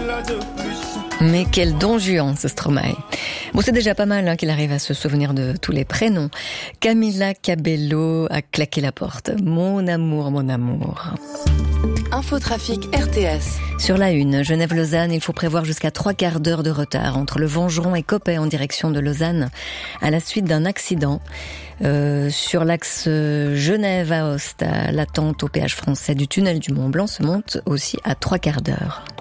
Mais quel don Juan, ce Stromae. Bon, c'est déjà pas mal qu'il arrive à se souvenir de tous les prénoms. Camila Cabello a claqué la porte. Mon amour, mon amour. Infotrafic RTS. Sur la une, Genève-Lausanne, il faut prévoir jusqu'à 3/4 d'heure de retard entre le Vengeron et Coppet en direction de Lausanne à la suite d'un accident. Sur l'axe Genève à Aoste, l'attente au péage français du tunnel du Mont-Blanc se monte aussi à 3/4 d'heure.